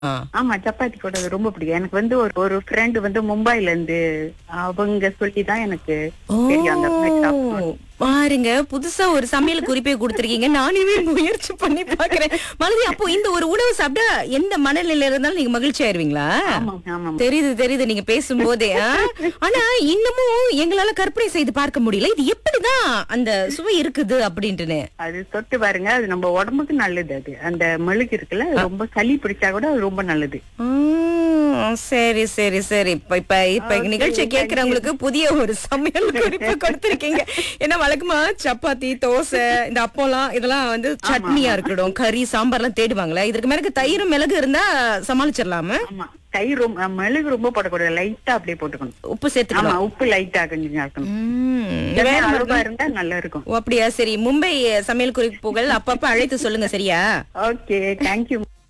ஆ. ஆமா, சப்பாத்தி கூட அது ரொம்ப பிடிக்கும். எனக்கு வந்து ஒரு ஒரு ஃப்ரெண்ட் வந்து மும்பைல இருந்து அவங்க சொல்லிதான் எனக்கு தெரியும் அந்த மாதிரி ஓ! சாப்பிடணும். பாருங்க, புதுசா ஒரு சமையல் குறிப்பே குடுத்திருக்கீங்க. நானுமே முயற்சி பண்ணி பார்க்கிறேன். மாலதி, அப்போ இந்த ஒரு உணவு சாப்பிட்டா எந்த மனநிலையில இருந்தாலும் நீங்க மகிழ்ச்சி ஆயிருவீங்களா? ஆமா ஆமா. தெரியுது, தெரியுது நீங்க பேசும்போதே. ஆனா இன்னமும் எங்களால கற்பனை செய்து பார்க்க முடியல. இது எப்படிதான் அந்த சுவை இருக்குது அப்படின்ட்டுன்னு. அது தொட்டு பாருங்க, அது நம்ம உடம்புக்கு நல்லது. அது அந்த மெழுகு இருக்குல்ல, அது ரொம்ப சளி பிடிச்சா கூட அது ரொம்ப நல்லது. சரி சரி சரி. இப்ப இப்ப இப்ப Okay, நிகழ்ச்சியை thank you. கேட்கிறவங்களுக்கு புதிய ஒரு சமையல் குறிப்பு கொடுத்திருக்கீங்க. ஏன்னா வழக்கமா சப்பாத்தி, தோசை, இந்த அப்பம்லாம் இதெல்லாம் வந்து சட்னியா இருக்கட்டும், கறி, சாம்பார்லாம் தேடுவாங்களே. இதற்கு மேல தயிரும் மிளகு இருந்தா சமாளிச்சிடலாமா? ஆமா, தயிர் ரொம்ப மெழுகு ரொம்ப போடக்கூடாது, லைட்டா அப்படியே போட்டுக்கணும். உப்பு ஆமா, சேர்த்துக்கலாம். உப்பு லைட்டா கொஞ்சம் சேர்க்கணும். வேற அளவா இருந்தா நல்லா இருக்கும். ஓ, அப்படியா? சரி, மும்பை சமையல் குறிப்புகள் அப்பப்ப அழைத்து சொல்லுங்க, சரியா? Okay, thank you.